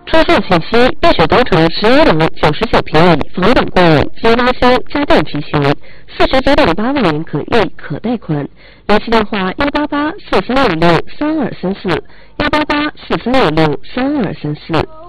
车上信息：碧水东城11楼99平米，房等供应，经拉销，家电齐全，49.8万元可预可贷款。联系电话：18843663234，18843663234。